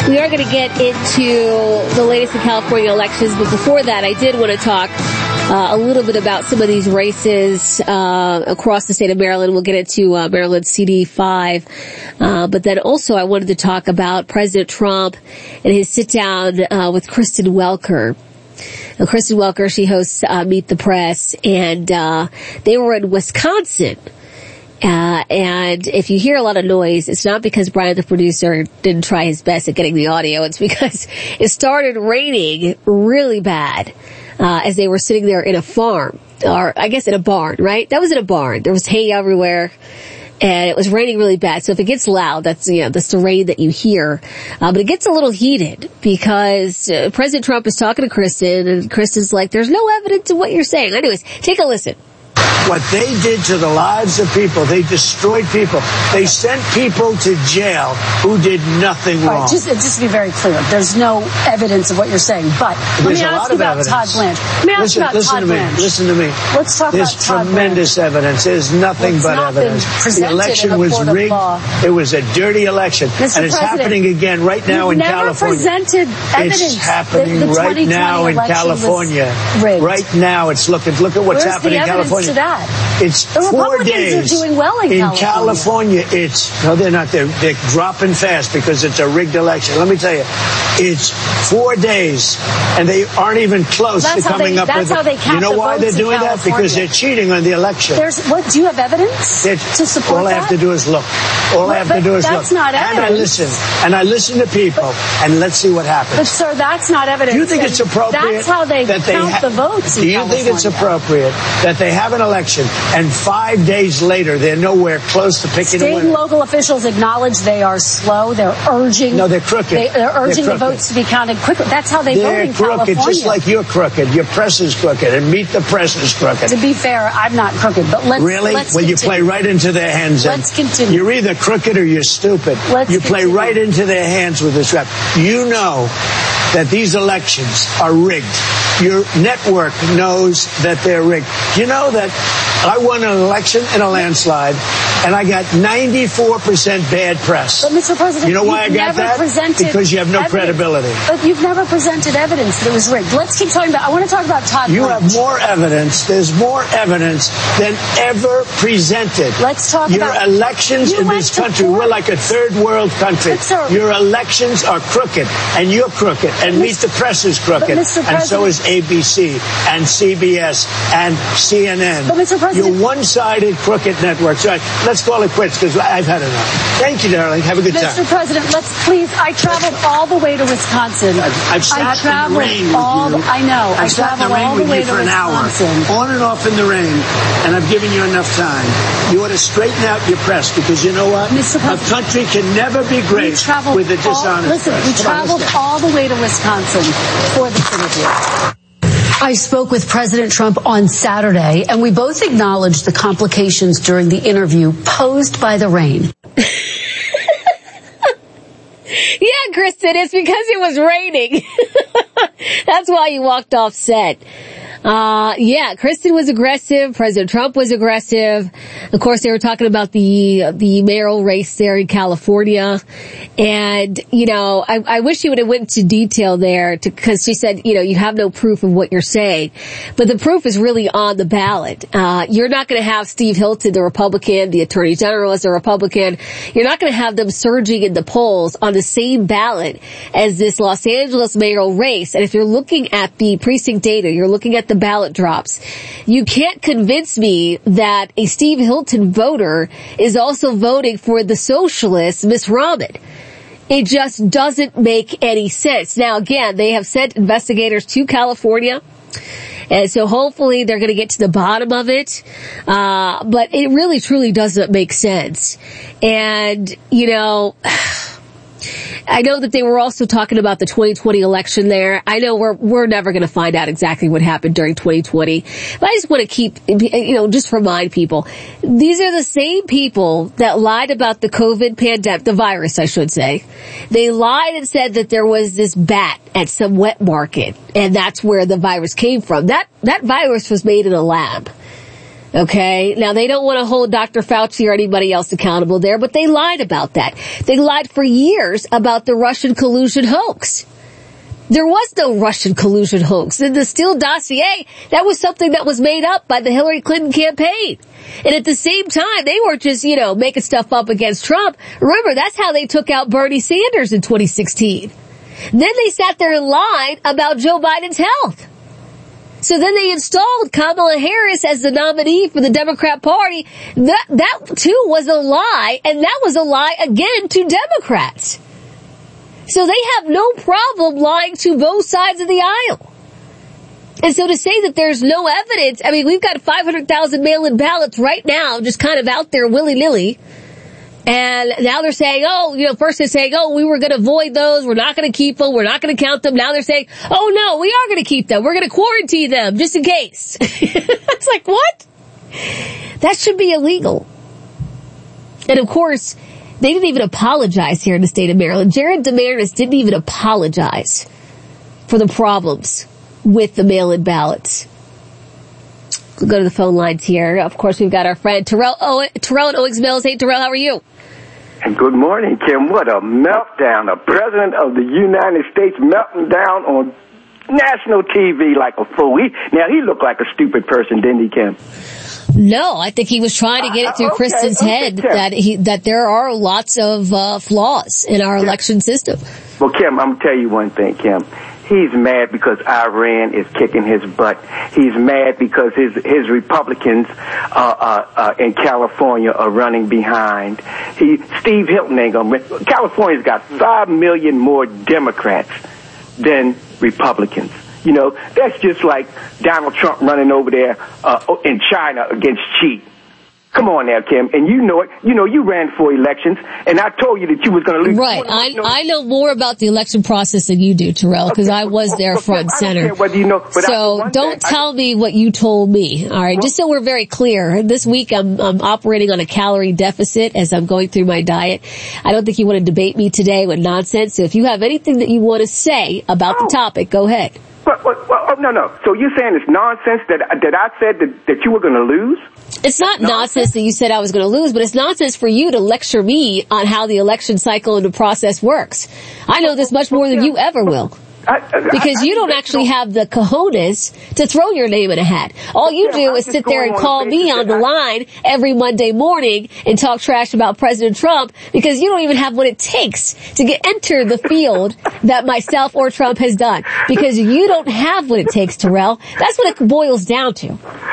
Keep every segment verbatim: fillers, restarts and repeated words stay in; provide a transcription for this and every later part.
We are going to get into the latest in California elections, but before that, I did want to talk uh, a little bit about some of these races uh, across the state of Maryland. We'll get into uh, Maryland C D five, uh, but then also I wanted to talk about President Trump and his sit-down uh, with Kristen Welker. Now, Kristen Welker, she hosts uh, Meet the Press, and uh, they were in Wisconsin. Uh, and if you hear a lot of noise, it's not because Brian, the producer, didn't try his best at getting the audio. It's because it started raining really bad, uh, as they were sitting there in a farm, or I guess in a barn, right? That was in a barn. There was hay everywhere, and it was raining really bad. So if it gets loud, that's, you know, that's the rain that you hear. Uh, but it gets a little heated because uh, President Trump is talking to Kristen, and Kristen's like, there's no evidence of what you're saying. Anyways, take a listen. What they did to the lives of people, they destroyed people. They sent people to jail who did nothing wrong. Right, just, just to be very clear, there's no evidence of what you're saying. But there's let me ask you about evidence. Todd Blanche. Let me ask listen, you about listen Todd to me. Blanche. Listen to me. Let's talk There's about Todd tremendous Blanche. evidence. There's nothing well, but evidence. The election was rigged. It was a dirty election. Mister And it's President, happening again right now in never California. Presented evidence. It's happening the, the right now in California. Rigged. Right now it's looking, look at what's Where's happening in California. To that? It's the four Republicans days. Are doing well in, in California. California. It's, no, they're not. They're, they're dropping fast because it's a rigged election. Let me tell you, it's four days, and they aren't even close well, to coming they, up that's with how it. They count You know the why they're votes doing that? Because they're cheating on the election. There's, what, do you have evidence they're, to support all that? All I have to do is look. All but, I have to do is that's look. Not and I listen. And I listen to people, but, and let's see what happens. But, sir, that's not evidence. Do you think it's appropriate? That's how they that count they ha- the votes in Do you California. think it's appropriate that they have an election, and five days later they're nowhere close to picking State a winner? and local officials acknowledge they are slow. They're urging. No, they're crooked. They, they're urging they're the votes to be counted quickly. That's how they they're vote in crooked, California. just like you're crooked. Your press is crooked, and Meet the Press is crooked. To be fair, I'm not crooked, but let's really. Let's well, continue. you play right into their hands. Let's continue. You're either crooked or you're stupid. Let's you play continue. right into their hands with this rap. You know that these elections are rigged. Your network knows that they're rigged. You know that I won an election in a landslide, and I got ninety-four percent bad press. But, Mister President, you know why I got that? Because you have no evidence. credibility. But you've never presented evidence that it was rigged. Let's keep talking about. I want to talk about Todd. You Blanche. have more evidence. There's more evidence than ever presented. Let's talk Your about Your elections you in went this to country, court. we're like a third world country. But, sir, Your elections are crooked, and you're crooked, and Meet the Press is crooked, Mister and so is A B C, and C B S, and C N N. But, Mister President, You're one-sided crooked networks. All right, let's call it quits, because I've had enough. Thank you, darling. Have a good Mister time. President, let's please. I traveled all the way to Wisconsin. I've, I've sat I traveled in the rain all. with you. I know. I've I sat in traveled the rain all the with way you to for an Wisconsin. hour, on and off in the rain, and I've given you enough time. You ought to straighten out your press, because you know what? Mister A country can never be great with a dishonest all, listen, press. we Come traveled on, all the way to Wisconsin for this interview. I spoke with President Trump on Saturday, and we both acknowledged the complications during the interview posed by the rain. Yeah, Kristen, it's because it was raining. That's why you walked off set. Uh, yeah, Kristen was aggressive. President Trump was aggressive. Of course, they were talking about the, the mayoral race there in California. And, you know, I, I wish she would have went into detail there to, cause she said, you know, you have no proof of what you're saying. But the proof is really on the ballot. Uh, you're not going to have Steve Hilton, the Republican, the Attorney General as a Republican. You're not going to have them surging in the polls on the same ballot as this Los Angeles mayoral race. And if you're looking at the precinct data, you're looking at the ballot drops, you can't convince me that a Steve Hilton voter is also voting for the socialist Miss Rahman. It just doesn't make any sense. Now, again, they have sent investigators to California, and so hopefully they're going to get to the bottom of it. Uh, but it really, truly doesn't make sense. And, you know, I know that they were also talking about the twenty twenty election there. I know we're, we're never going to find out exactly what happened during twenty twenty, but I just want to keep, you know, just remind people, these are the same people that lied about the COVID pandemic, the virus, I should say. They lied and said that there was this bat at some wet market, and that's where the virus came from. That, that virus was made in a lab. Okay, now they don't want to hold Doctor Fauci or anybody else accountable there, but they lied about that. They lied for years about the Russian collusion hoax. There was no Russian collusion hoax. In the Steele dossier, that was something that was made up by the Hillary Clinton campaign. And at the same time, they weren't just, you know, making stuff up against Trump. Remember, that's how they took out Bernie Sanders in twenty sixteen. Then they sat there and lied about Joe Biden's health. So then they installed Kamala Harris as the nominee for the Democrat Party. That, that too was a lie, and that was a lie again to Democrats. So they have no problem lying to both sides of the aisle. And so to say that there's no evidence, I mean, we've got five hundred thousand mail-in ballots right now, just kind of out there willy-nilly. And now they're saying, oh, you know, first they're saying, oh, we were going to void those. We're not going to keep them. We're not going to count them. Now they're saying, oh, no, we are going to keep them. We're going to quarantine them just in case. It's like, what? That should be illegal. And of course, they didn't even apologize here in the state of Maryland. Jared Damaris didn't even apologize for the problems with the mail-in ballots. We'll go to the phone lines here. Of course, we've got our friend Terrell, Ow- Terrell in Owings Mills. Hey, Terrell, how are you? Good morning, Kim. What a meltdown. A president of the United States melting down on national T V like a fool. He, now, he looked like a stupid person, didn't he, Kim? No, I think he was trying to get it through uh, okay, Kristen's okay, head Kim. that he that there are lots of uh, flaws in our Kim. election system. Well, Kim, I'm going to tell you one thing, Kim. He's mad because Iran is kicking his butt. He's mad because his his Republicans uh, uh, uh, in California are running behind. He Steve Hilton ain't gonna. California's got five million more Democrats than Republicans. You know, that's just like Donald Trump running over there uh, in China against Xi. Come on now, Kim, and you know it. You know, you ran for elections, and I told you that you was going to lose. Right. I, I know more about the election process than you do, Terrell, because okay. I was there well, front and center. Whether you know, but so don't thing, tell I, me what you told me, all right? Well, just so we're very clear, this week I'm, I'm operating on a calorie deficit as I'm going through my diet. I don't think you want to debate me today with nonsense, so if you have anything that you want to say about oh. the topic, go ahead. Well, well, well, oh, no, no. So you're saying it's nonsense that that I said that, that you were going to lose? It's not nonsense. nonsense that you said I was going to lose, but it's nonsense for you to lecture me on how the election cycle and the process works. I know this much more than you ever will. I, I, because I, I you don't actually you know, have the cojones to throw your name in a hat. All you do is sit there and call me on the line every Monday morning and talk trash about President Trump because you don't even have what it takes to get enter the field that myself or Trump has done. Because you don't have what it takes, Terrell. That's what it boils down to.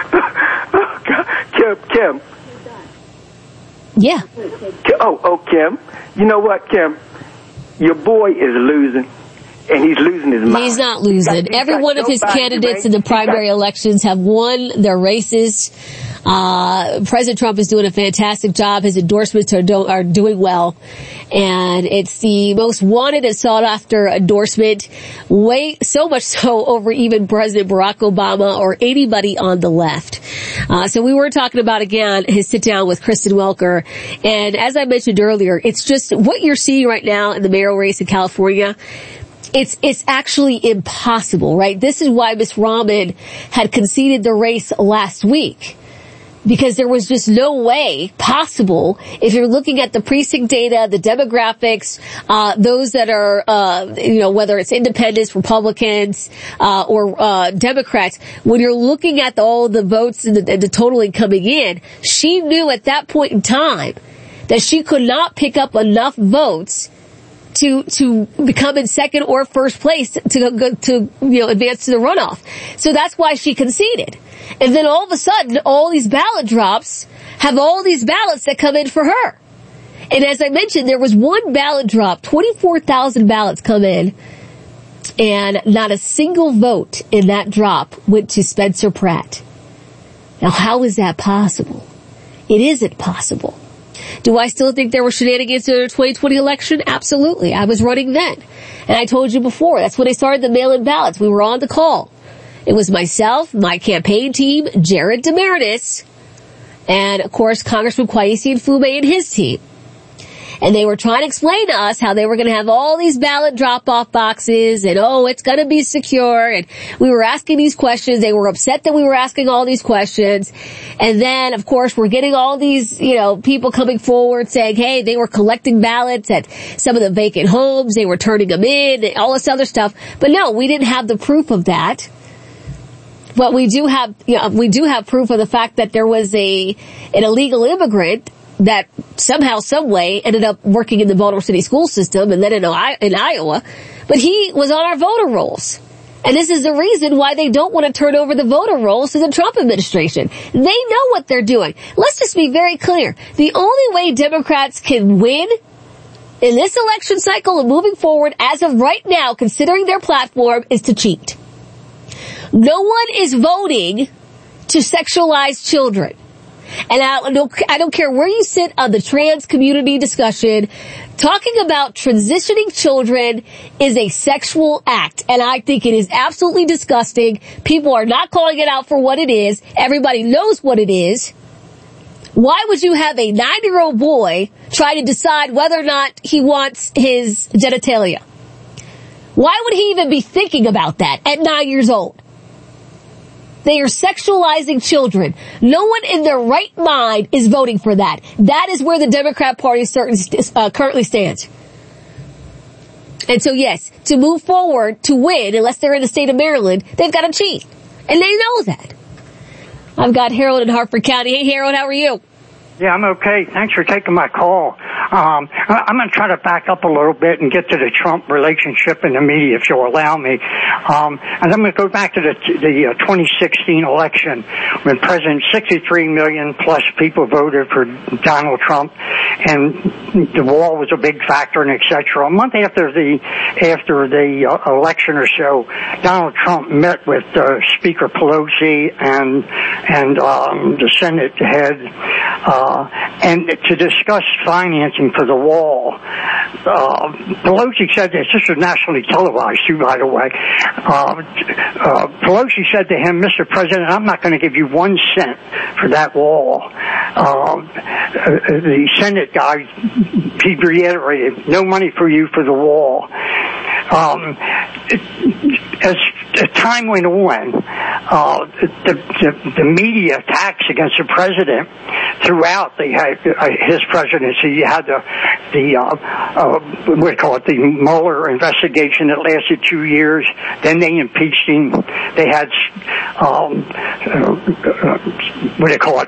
Kim, Kim. Yeah. Oh, oh, Kim. You know what, Kim? Your boy is losing. And he's losing his mind. He's not losing. He's got, he's Every one of his candidates in the primary elections have won their races. Uh, President Trump is doing a fantastic job. His endorsements are, do, are doing well. And it's the most wanted and sought after endorsement, way, so much so over even President Barack Obama or anybody on the left. Uh, so we were talking about again his sit down with Kristen Welker. And as I mentioned earlier, it's just what you're seeing right now in the mayoral race in California. It's, it's actually impossible, right? This is why Miz Rahman had conceded the race last week. Because there was just no way possible, if you're looking at the precinct data, the demographics, uh, those that are, uh, you know, whether it's independents, Republicans, uh, or, uh, Democrats, when you're looking at the, all the votes and the, and the totaling coming in, she knew at that point in time that she could not pick up enough votes to, to become in second or first place to go, to, you know, advance to the runoff. So that's why she conceded. And then all of a sudden, all these ballot drops have all these ballots that come in for her. And as I mentioned, there was one ballot drop, twenty-four thousand ballots come in, and not a single vote in that drop went to Spencer Pratt. Now, how is that possible? It isn't possible. Do I still think there were shenanigans in the twenty twenty election? Absolutely. I was running then. And I told you before, that's when they started the mail-in ballots. We were on the call. It was myself, my campaign team, Jared Damaris, and of course Congressman Kweisi Mfume and his team. And they were trying to explain to us how they were going to have all these ballot drop-off boxes and, oh, it's going to be secure. And we were asking these questions. They were upset that we were asking all these questions. And then, of course, we're getting all these, you know, people coming forward saying, hey, they were collecting ballots at some of the vacant homes. They were turning them in and all this other stuff. But no, we didn't have the proof of that. But we do have, you know, we do have proof of the fact that there was a, an illegal immigrant that somehow, some way ended up working in the Baltimore City school system and then in, in Iowa. But he was on our voter rolls. And this is the reason why they don't want to turn over the voter rolls to the Trump administration. They know what they're doing. Let's just be very clear. The only way Democrats can win in this election cycle and moving forward as of right now, considering their platform, is to cheat. No one is voting to sexualize children. And I don't, I don't care where you sit on the trans community discussion, talking about transitioning children is a sexual act. And I think it is absolutely disgusting. People are not calling it out for what it is. Everybody knows what it is. Why would you have a nine-year-old boy try to decide whether or not he wants his genitalia? Why would he even be thinking about that at nine years old? They are sexualizing children. No one in their right mind is voting for that. That is where the Democrat Party certain, uh, currently stands. And so, yes, to move forward, to win, unless they're in the state of Maryland, they've got to cheat. And they know that. I've got Harold in Harford County. Hey, Harold, how are you? Yeah, I'm okay. Thanks for taking my call. Um, I'm going to try to back up a little bit and get to the Trump relationship in the media, if you'll allow me. Um, and I'm going to go back to the, the uh, twenty sixteen election when President sixty-three million plus people voted for Donald Trump, and the wall was a big factor, and et cetera. A month after the after the uh, election or so, Donald Trump met with uh, Speaker Pelosi and and um, the Senate head. Uh, Uh, and to discuss financing for the wall. Uh, Pelosi said this, this was nationally televised too, by the way. Uh, uh, Pelosi said to him, Mister President, I'm not going to give you one cent for that wall. Uh, the Senate guy, he reiterated, no money for you for the wall. Um, as, as time went on, uh, the, the, the media attacks against the president throughout the, uh, his presidency. You had the, the uh, uh, what do you call it, the Mueller investigation that lasted two years. Then they impeached him. They had, um, uh, what do you call it?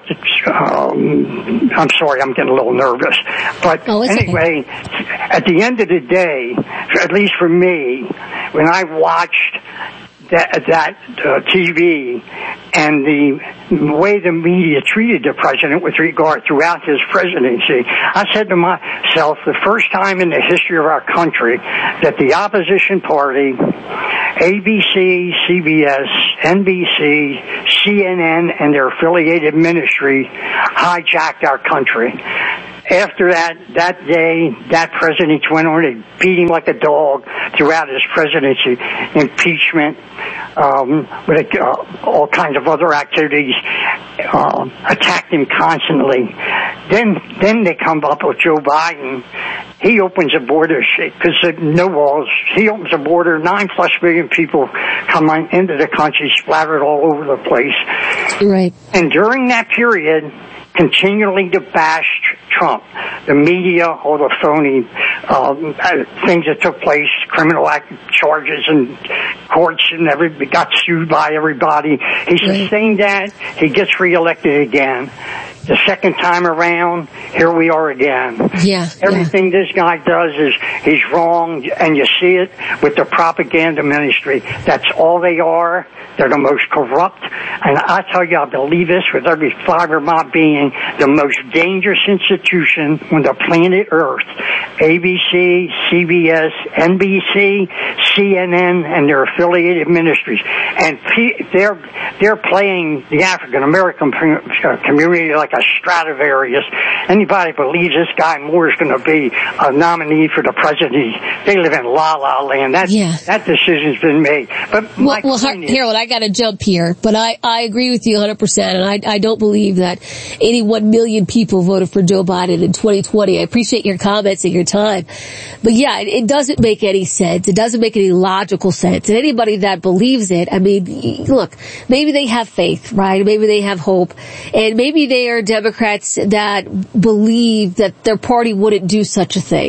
Um, I'm sorry, I'm getting a little nervous. But oh, anyway, okay. At the end of the day, at least for me, when I watched that, that uh, T V and the way the media treated the president with regard throughout his presidency, I said to myself, the first time in the history of our country that the opposition party, A B C, C B S, N B C, C N N, and their affiliated ministry hijacked our country. After that, that day, that president went on and beat him like a dog throughout his presidency. Impeachment, um, with, uh, all kinds of other activities, uh, attacked him constantly. Then, then they come up with Joe Biden. He opens a border, because no walls. He opens a border, nine plus million people come on into the country, splattered all over the place. Right. And during that period, continually to bash Trump, the media, all the phony um, things that took place, criminal act charges and courts, and everybody got sued by everybody. He sustained that. He gets reelected again. The second time around, here we are again. Yeah. Everything yeah. this guy does is he's wrong, and you see it with the propaganda ministry. That's all they are. They're the most corrupt, and I tell you, I believe this with every fiber of my being, the most dangerous institution on the planet Earth. A B C, C B S, N B C, C N N, and their affiliated ministries. And they're, they're playing the African American community like a Stradivarius. Anybody believes this guy Moore is going to be a nominee for the presidency, they live in la la land. That yeah. that decision's been made. But well, well Harold, I got to jump here, but I I agree with you one hundred percent, and I I don't believe that eighty-one million people voted for Joe Biden in twenty twenty. I appreciate your comments and your time, but yeah, it, it doesn't make any sense. It doesn't make any logical sense. And anybody that believes it, I mean, look, maybe they have faith, right? Maybe they have hope, and maybe they are Democrats that believe that their party wouldn't do such a thing.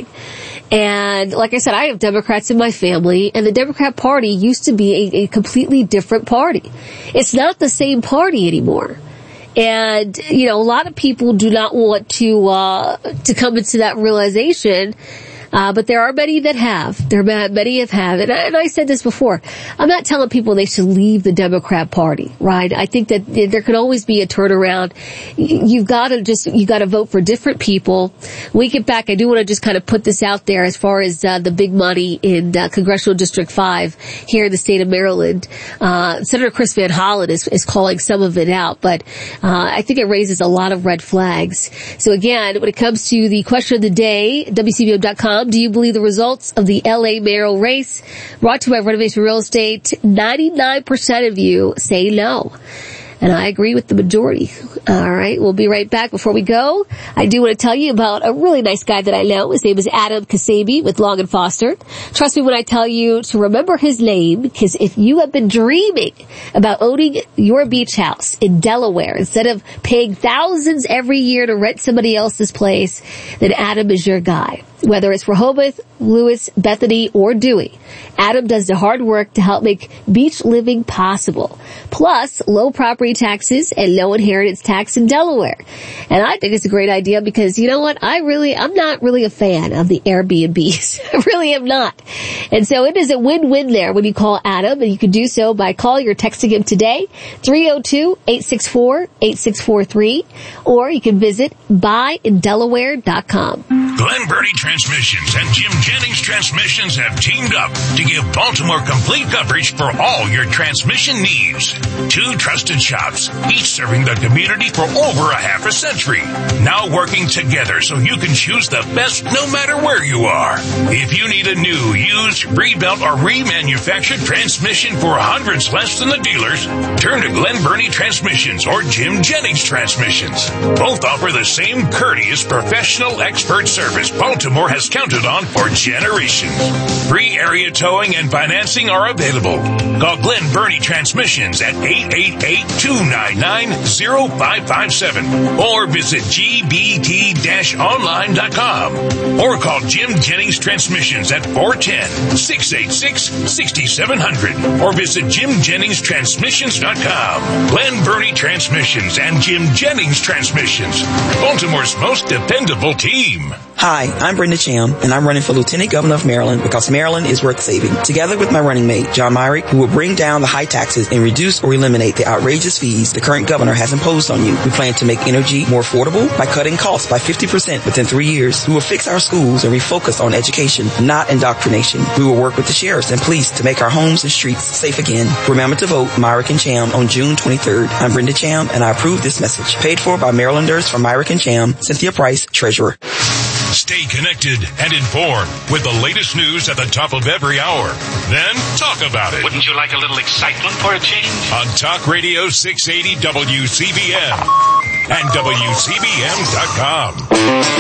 And like I said, I have Democrats in my family, and the Democrat Party used to be a, a completely different party. It's not the same party anymore. And, you know, a lot of people do not want to, uh, to come into that realization. Uh, but there are many that have. There are many have have. And I, and I said this before. I'm not telling people they should leave the Democrat Party, right? I think that there can always be a turnaround. You've got to just, you got to vote for different people. When we get back, I do want to just kind of put this out there as far as, uh, the big money in, uh, Congressional District five here in the state of Maryland. Uh, Senator Chris Van Hollen is, is calling some of it out, but, uh, I think it raises a lot of red flags. So again, when it comes to the question of the day, W C B O dot com, do you believe the results of the L A mayoral race? Brought to you by Renovation Real Estate. ninety-nine percent of you say no. And I agree with the majority. All right, we'll be right back. Before we go, I do want to tell you about a really nice guy that I know. His name is Adam Kasabi with Long and Foster. Trust me when I tell you to remember his name, because if you have been dreaming about owning your beach house in Delaware instead of paying thousands every year to rent somebody else's place, then Adam is your guy. Whether it's Rehoboth, Lewis, Bethany, or Dewey, Adam does the hard work to help make beach living possible. Plus, low property taxes and low inheritance tax in Delaware. And I think it's a great idea because, you know what, I really, I'm not really a fan of the Airbnbs. I really am not. And so it is a win-win there when you call Adam, and you can do so by calling or texting him today, three oh two, eight six four, eight six four three, or you can visit buy in delaware dot com. Glen Burnie Transmissions and Jim Jennings Transmissions have teamed up to give Baltimore complete coverage for all your transmission needs. Two trusted shops, each serving the community for over a half a century. Now working together so you can choose the best no matter where you are. If you need a new, used, rebuilt, or remanufactured transmission for hundreds less than the dealers, turn to Glen Burnie Transmissions or Jim Jennings Transmissions. Both offer the same courteous, professional, expert service Baltimore has counted on for generations. Free area towing and financing are available. Call Glen Burnie Transmissions at eight eight eight, two nine nine, zero five five seven or visit G B T online dot com or call Jim Jennings Transmissions at four one zero, six eight six, six seven zero zero or visit Jim Jennings Transmissions dot com. Glen Burnie Transmissions and Jim Jennings Transmissions, Baltimore's most dependable team. Hi, I'm Brenda Cham, and I'm running for Lieutenant Governor of Maryland because Maryland is worth saving. Together with my running mate, John Myrick, we will bring down the high taxes and reduce or eliminate the outrageous fees the current governor has imposed on you. We plan to make energy more affordable by cutting costs by fifty percent within three years. We will fix our schools and refocus on education, not indoctrination. We will work with the sheriffs and police to make our homes and streets safe again. Remember to vote Myrick and Cham on June twenty-third. I'm Brenda Cham, and I approve this message. Paid for by Marylanders for Myrick and Cham, Cynthia Price, Treasurer. Stay connected and informed with the latest news at the top of every hour. Then talk about it. Wouldn't you like a little excitement for a change? On Talk Radio six eighty W C B M and W C B M dot com.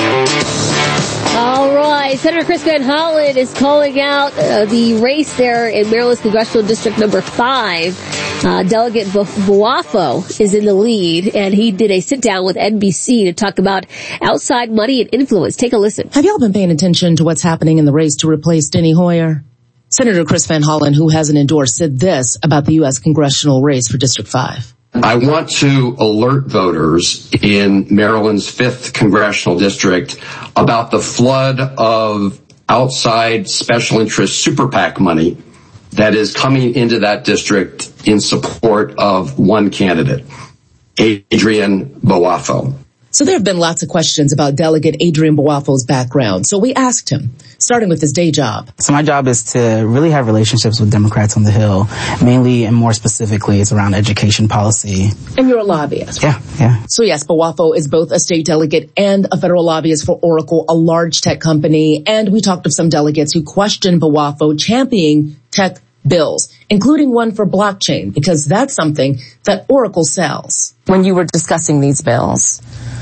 All right. Senator Chris Van Hollen is calling out uh, the race there in Maryland's Congressional District number five. Uh, Delegate Boafo is in the lead, and he did a sit-down with N B C to talk about outside money and influence. Take a listen. Have y'all been paying attention to what's happening in the race to replace Steny Hoyer? Senator Chris Van Hollen, who hasn't endorsed, said this about the U S congressional race for District five. I want to alert voters in Maryland's fifth congressional district about the flood of outside special interest super PAC money that is coming into that district in support of one candidate, Adrian Boafo. So there have been lots of questions about Delegate Adrian Boafo's background. So we asked him, starting with his day job. So my job is to really have relationships with Democrats on the Hill. Mainly and more specifically, it's around education policy. And you're a lobbyist. Yeah, yeah. So yes, Bawafo is both a state delegate and a federal lobbyist for Oracle, a large tech company. And we talked to some delegates who questioned Bawafo championing tech bills, including one for blockchain, because that's something that Oracle sells. When you were discussing these bills,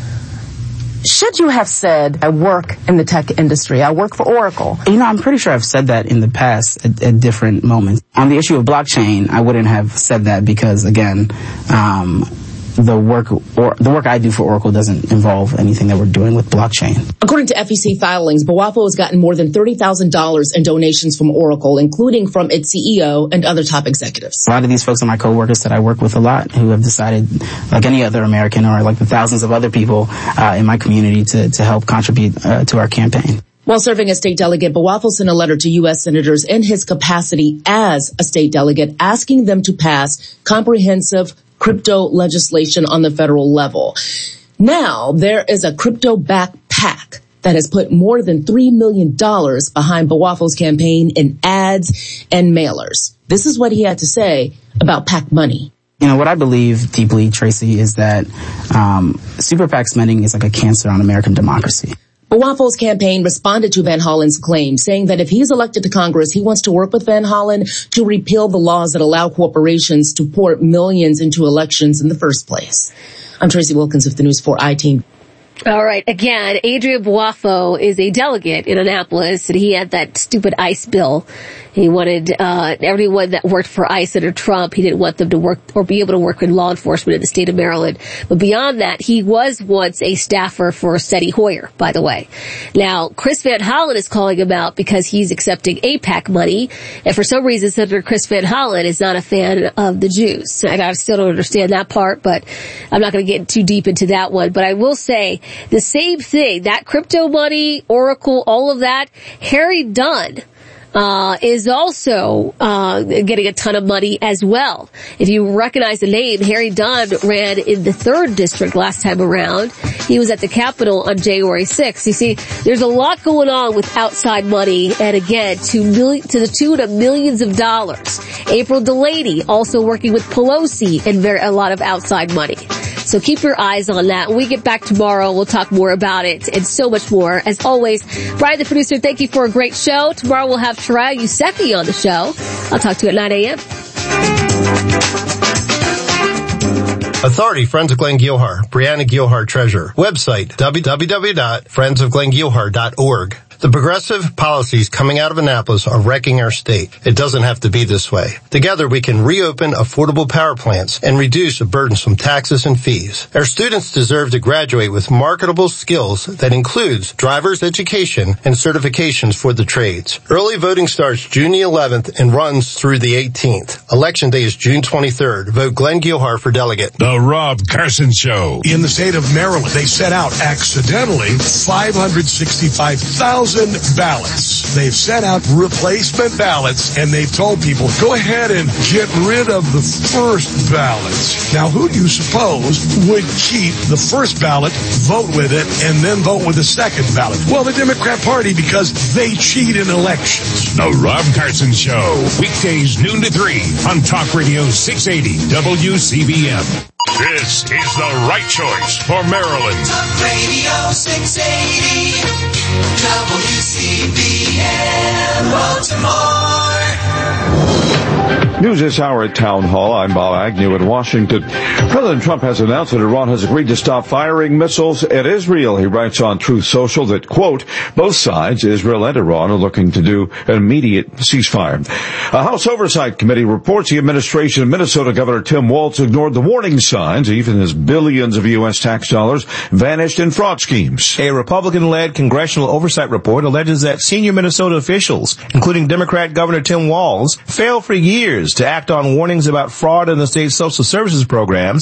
should you have said, I work in the tech industry, I work for Oracle? You know, I'm pretty sure I've said that in the past at, at different moments. On the issue of blockchain, I wouldn't have said that because, again, um, the work or the work I do for Oracle doesn't involve anything that we're doing with blockchain. According to F E C filings, Bawafo has gotten more than thirty thousand dollars in donations from Oracle, including from its C E O and other top executives. A lot of these folks are my coworkers that I work with a lot who have decided, like any other American or like the thousands of other people uh, in my community, to, to help contribute uh, to our campaign. While serving as state delegate, Bawafo sent a letter to U S senators in his capacity as a state delegate asking them to pass comprehensive crypto legislation on the federal level. Now, there is a crypto-backed PAC that has put more than three million dollars behind Bawafo's campaign in ads and mailers. This is what he had to say about PAC money. You know, what I believe deeply, Tracy, is that um, super PAC spending is like a cancer on American democracy. Bawafo's campaign responded to Van Hollen's claim, saying that if he's elected to Congress, he wants to work with Van Hollen to repeal the laws that allow corporations to pour millions into elections in the first place. I'm Tracy Wilkins with the News four I-Team. All right. Again, Adrian Bawafo is a delegate in Annapolis, and he had that stupid ICE bill. He wanted uh everyone that worked for ICE under Trump, he didn't want them to work or be able to work in law enforcement in the state of Maryland. But beyond that, he was once a staffer for Steny Hoyer, by the way. Now, Chris Van Hollen is calling him out because he's accepting A PAC money, and for some reason, Senator Chris Van Hollen is not a fan of the Jews. I, I still don't understand that part, but I'm not going to get too deep into that one. But I will say the same thing, that crypto money, Oracle, all of that, Harry Dunn Uh, is also, uh, getting a ton of money as well. If you recognize the name, Harry Dunn ran in the third district last time around. He was at the Capitol on January sixth. You see, there's a lot going on with outside money, and again, to million, to the tune of millions of dollars. April Delaney also working with Pelosi and very, a lot of outside money. So keep your eyes on that. When we get back tomorrow, we'll talk more about it and so much more. As always, Brian, the producer, thank you for a great show. Tomorrow we'll have Shariah Yousefi on the show. I'll talk to you at nine a.m. Authority, Friends of Glenn Gilhar, Brianna Gilhar Treasurer. Website, w w w dot friends of glenn gilhar dot org. The progressive policies coming out of Annapolis are wrecking our state. It doesn't have to be this way. Together we can reopen affordable power plants and reduce the burdensome taxes and fees. Our students deserve to graduate with marketable skills that includes driver's education and certifications for the trades. Early voting starts June the eleventh and runs through the eighteenth. Election day is June twenty-third. Vote Glenn Gilhar for delegate. The Rob Carson Show. In the state of Maryland, they set out accidentally five hundred sixty-five thousand ballots. They've sent out replacement ballots, and they've told people, go ahead and get rid of the first ballots. Now, who do you suppose would keep the first ballot, vote with it, and then vote with the second ballot? Well, the Democrat Party, because they cheat in elections. The Rob Carson Show. Weekdays noon to three on Talk Radio six eighty W C B M. This is the right choice for Maryland. Talk Radio six eighty W C B M Baltimore. News this hour at Town Hall. I'm Bob Agnew in Washington. President Trump has announced that Iran has agreed to stop firing missiles at Israel. He writes on Truth Social that, quote, both sides, Israel and Iran, are looking to do an immediate ceasefire. A House Oversight Committee reports the administration of Minnesota Governor Tim Walz ignored the warning signs, even as billions of U S tax dollars vanished in fraud schemes. A Republican-led congressional oversight report alleges that senior Minnesota officials, including Democrat Governor Tim Walz, failed for years to act on warnings about fraud in the state's social services programs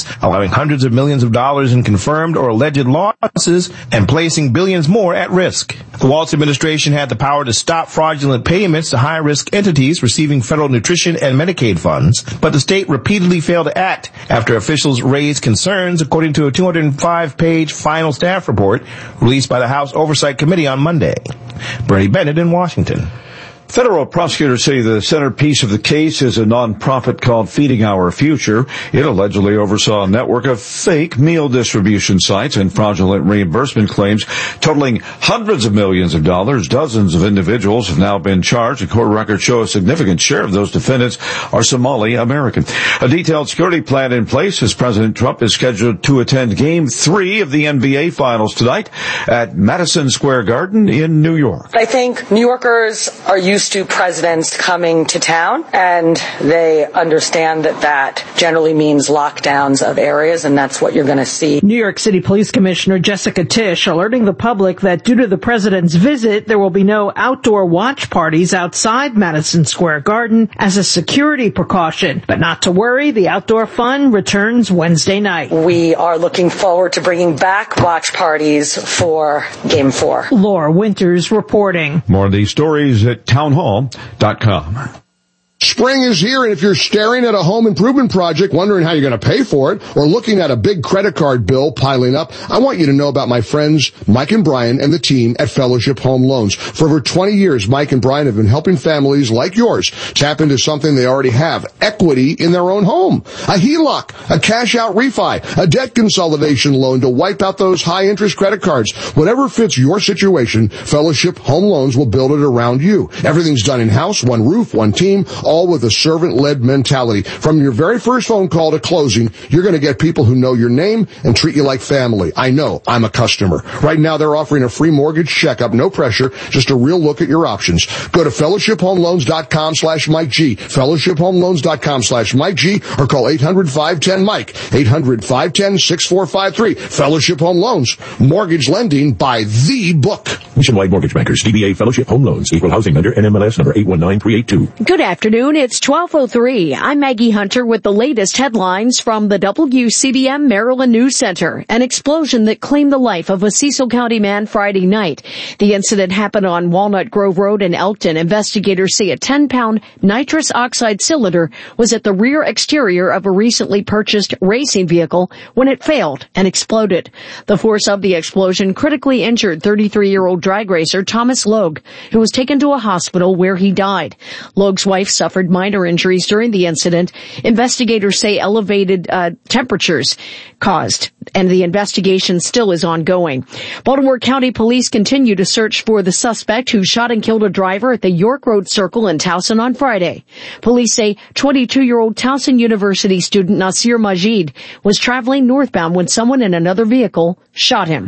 funds, allowing hundreds of millions of dollars in confirmed or alleged losses and placing billions more at risk. The Walz administration had the power to stop fraudulent payments to high-risk entities receiving federal nutrition and Medicaid funds, but the state repeatedly failed to act after officials raised concerns, according to a two hundred five page final staff report released by the House Oversight Committee on Monday. Bernie Bennett in Washington. Federal prosecutors say the centerpiece of the case is a nonprofit called Feeding Our Future. It allegedly oversaw a network of fake meal distribution sites and fraudulent reimbursement claims totaling hundreds of millions of dollars. Dozens of individuals have now been charged. The court records show a significant share of those defendants are Somali American. A detailed security plan in place as President Trump is scheduled to attend Game three of the N B A Finals tonight at Madison Square Garden in New York. I think New Yorkers are used to presidents coming to town, and they understand that that generally means lockdowns of areas, and that's what you're going to see. New York City Police Commissioner Jessica Tisch alerting the public that due to the president's visit, there will be no outdoor watch parties outside Madison Square Garden as a security precaution. But not to worry, the outdoor fun returns Wednesday night. We are looking forward to bringing back watch parties for Game four. Laura Winters reporting. More of these stories at town hall dot com. Spring is here, and if you're staring at a home improvement project, wondering how you're going to pay for it, or looking at a big credit card bill piling up, I want you to know about my friends Mike and Brian and the team at Fellowship Home Loans. For over twenty years, Mike and Brian have been helping families like yours tap into something they already have, equity in their own home. A H E L O C, a cash-out refi, a debt consolidation loan to wipe out those high-interest credit cards. Whatever fits your situation, Fellowship Home Loans will build it around you. Everything's done in-house, one roof, one team, all with a servant-led mentality. From your very first phone call to closing, you're going to get people who know your name and treat you like family. I know. I'm a customer. Right now, they're offering a free mortgage checkup, no pressure, just a real look at your options. Go to fellowship home loans dot com slash Mike G, fellowship home loans dot com slash Mike G, or call eight hundred, five one zero, Mike, eight hundred, five one zero, six four five three. Fellowship Home Loans. Mortgage lending by the book. Nationwide Mortgage Bankers, D B A Fellowship Home Loans, Equal Housing Lender, N M L S number eight one nine three eight two. Good afternoon. It's twelve oh three. I'm Maggie Hunter with the latest headlines from the W C B M Maryland News Center. An explosion that claimed the life of a Cecil County man Friday night. The incident happened on Walnut Grove Road in Elkton. Investigators say a ten pound nitrous oxide cylinder was at the rear exterior of a recently purchased racing vehicle when it failed and exploded. The force of the explosion critically injured thirty-three-year-old drag racer Thomas Logue, who was taken to a hospital where he died. Logue's wife suffered minor injuries during the incident. Investigators say elevated uh, temperatures caused, and the investigation still is ongoing. Baltimore County Police continue to search for the suspect who shot and killed a driver at the York Road Circle in Towson on Friday. Police say twenty-two-year-old Towson University student Nasir Majid was traveling northbound when someone in another vehicle shot him.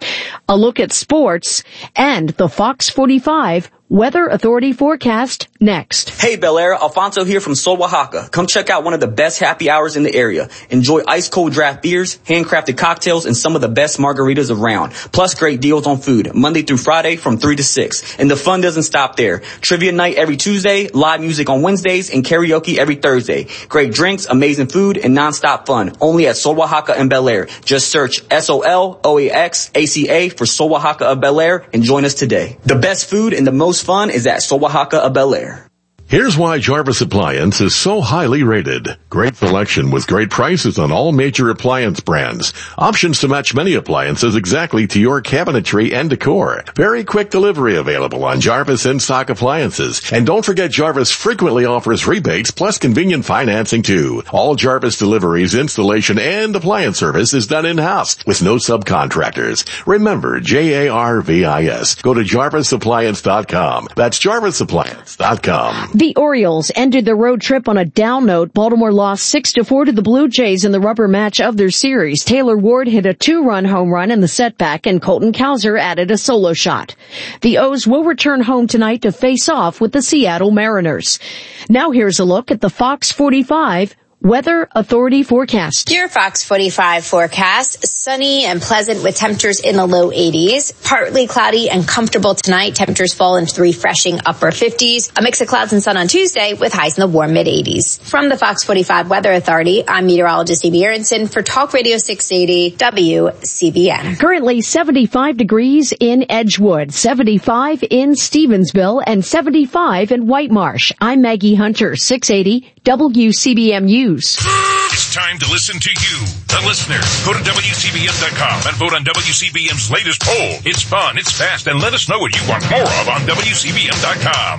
A look at sports and the Fox forty-five Weather Authority forecast next. Hey Bel Air, Alfonso here from Sol Oaxaca. Come check out one of the best happy hours in the area. Enjoy ice cold draft beers, handcrafted cocktails, and some of the best margaritas around. Plus great deals on food, Monday through Friday from three to six. And the fun doesn't stop there. Trivia night every Tuesday, live music on Wednesdays, and karaoke every Thursday. Great drinks, amazing food, and nonstop fun. Only at Sol Oaxaca and Bel Air. Just search S O L O A X A C A for Sol Oaxaca of Bel Air and join us today. The best food and the most fun is at Sol Oaxaca of Bel Air. Here's why Jarvis Appliance is so highly rated. Great selection with great prices on all major appliance brands. Options to match many appliances exactly to your cabinetry and decor. Very quick delivery available on Jarvis in-stock appliances. And don't forget Jarvis frequently offers rebates plus convenient financing too. All Jarvis deliveries, installation, and appliance service is done in-house with no subcontractors. Remember, J A R V I S. Go to jarvis appliance dot com. That's jarvis appliance dot com. The Orioles ended their road trip on a down note. Baltimore lost six to four to the Blue Jays in the rubber match of their series. Taylor Ward hit a two-run home run in the setback, and Colton Cowser added a solo shot. The O's will return home tonight to face off with the Seattle Mariners. Now here's a look at the Fox forty-five Weather Authority forecast. Your Fox forty-five forecast. Sunny and pleasant with temperatures in the low eighties. Partly cloudy and comfortable tonight. Temperatures fall into the refreshing upper fifties. A mix of clouds and sun on Tuesday with highs in the warm mid eighties. From the Fox forty-five Weather Authority, I'm meteorologist Amy Aronson for Talk Radio six eighty W C B N. Currently seventy-five degrees in Edgewood, seventy-five in Stevensville, and seventy-five in White Marsh. I'm Maggie Hunter, six eighty W C B M News. It's time to listen to you, the listener. Go to W C B M dot com and vote on W C B M's latest poll. It's fun, it's fast, and let us know what you want more of on W C B M dot com.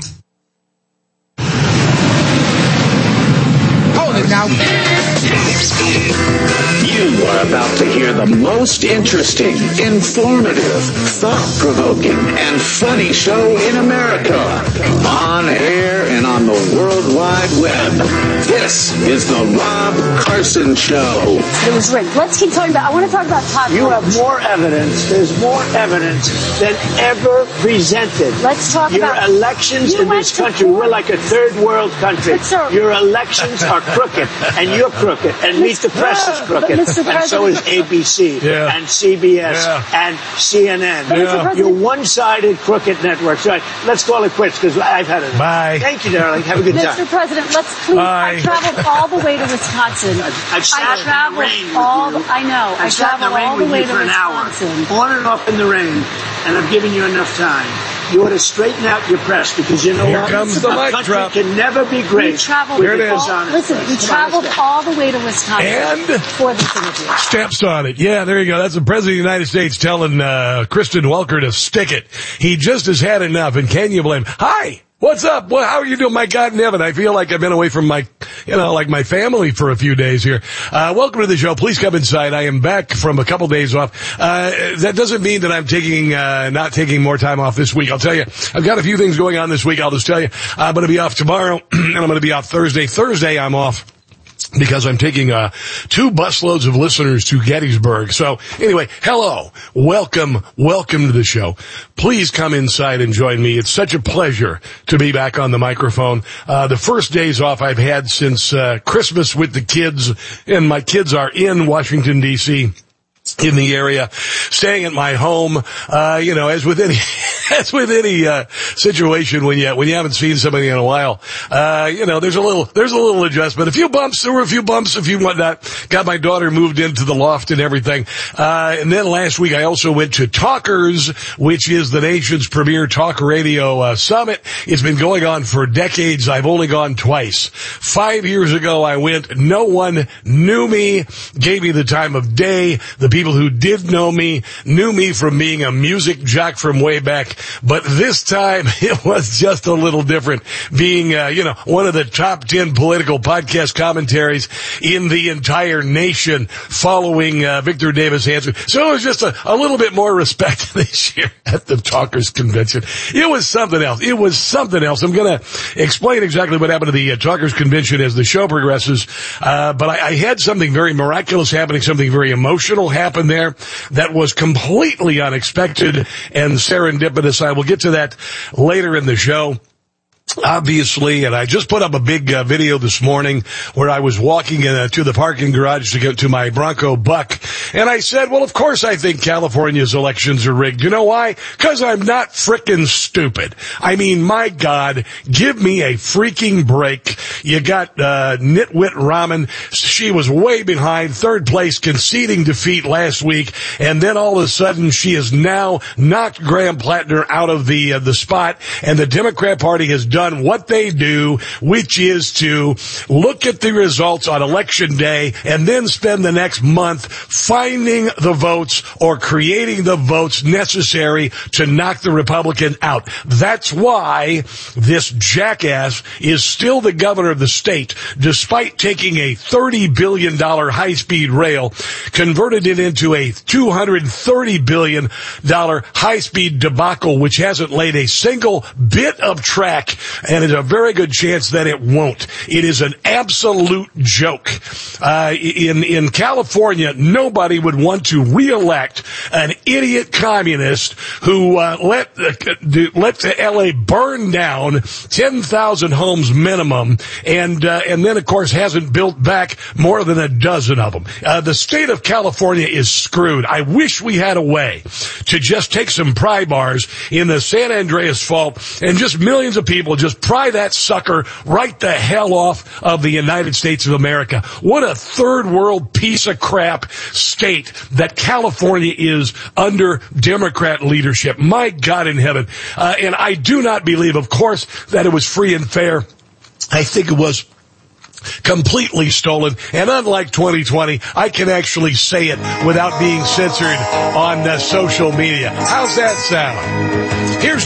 Hold it now. You are about to hear the most interesting, informative, thought-provoking, and funny show in America. On air and on the World Wide Web. This is the Rob Carson Show. It was rigged. Let's keep talking about, I want to talk about Todd. You have more evidence. There's more evidence than ever presented. Let's talk Your about... Your elections in this country, we're like a third world country. Your elections are crooked, and you're crooked, and Meet the Press is crooked, and so is A B C, yeah. and C B S, yeah. and C N N. Yeah. You're one-sided crooked networks. Right, let's call it quits, because I've had it. Bye. Thank you, darling. Have a good Mister time. Mister President, let's please. Bye. I traveled all the way to Wisconsin. I've, I've sat I traveled in the rain all. with you. I know. I've I sat in the traveled rain all the with way you to for an Wisconsin. hour, on and off in the rain, and I've given you enough time. You ought to straighten out your press, because you know Here what? comes the a mic country drop. can never be great. We traveled. Here it is. All, listen, we traveled all the way to Wisconsin and for this interview. Steps on it. Yeah, there you go. That's the President of the United States telling uh, Kristen Welker to stick it. He just has had enough, and can you blame? Hi! What's up? Well, how are you doing? My God in heaven, I feel like I've been away from my, you know, like my family for a few days here. Uh, welcome to the show. Please come inside. I am back from a couple days off. Uh, that doesn't mean that I'm taking, uh, not taking more time off this week. I'll tell you, I've got a few things going on this week. I'll just tell you, I'm going to be off tomorrow, and I'm going to be off Thursday. Thursday, I'm off because I'm taking uh two busloads of listeners to Gettysburg. So anyway, hello, welcome, welcome to the show. Please come inside and join me. It's such a pleasure to be back on the microphone. Uh the first days off I've had since uh Christmas with the kids, and my kids are in Washington, D C, in the area, staying at my home. Uh, you know, as with any, as with any, uh, situation when you, when you haven't seen somebody in a while, uh, you know, there's a little, there's a little adjustment. A few bumps, there were a few bumps, a few whatnot. Got my daughter moved into the loft and everything. Uh, and then last week I also went to Talkers, which is the nation's premier talk radio, uh, summit. It's been going on for decades. I've only gone twice. Five years ago I went. No one knew me, gave me the time of day. The people who did know me knew me from being a music jock from way back, but this time it was just a little different, being, uh, you know, one of the top ten political podcast commentaries in the entire nation following uh, Victor Davis Hanson. So it was just a, a little bit more respect this year at the Talkers Convention. It was something else. It was something else. I'm going to explain exactly what happened to the uh, Talkers Convention as the show progresses, uh, but I, I had something very miraculous happening, something very emotional happening happened there that was completely unexpected and serendipitous. I will get to that later in the show. Obviously, and I just put up a big uh, video this morning where I was walking in, uh, to the parking garage to get to my Bronco Buck, and I said, well, of course I think California's elections are rigged. You know why? Because I'm not frickin' stupid. I mean, my God, give me a freaking break. You got uh Nitwit Raman. She was way behind, third place, conceding defeat last week, and then all of a sudden she has now knocked Graham Plattner out of the uh, the spot, and the Democrat Party has done what they do, which is to look at the results on election day and then spend the next month finding the votes or creating the votes necessary to knock the Republican out. That's why this jackass is still the governor of the state, despite taking a thirty eighty billion dollars high-speed rail, converted it into a two hundred thirty billion dollars high-speed debacle, which hasn't laid a single bit of track, and is a very good chance that it won't. It is an absolute joke. Uh, in, in California, nobody would want to reelect an idiot communist who uh, let uh, let the L A burn down ten thousand homes minimum, and uh, and then of course hasn't built back more than a dozen of them. Uh, the state of California is screwed. I wish we had a way to just take some pry bars in the San Andreas Fault and just millions of people just pry that sucker right the hell off of the United States of America. What a third world piece of crap state that California is under Democrat leadership. My God in heaven. Uh, and I do not believe, of course, that it was free and fair. I think it was completely stolen. And unlike twenty twenty, I can actually say it without being censored on uh, social media. How's that sound? Here's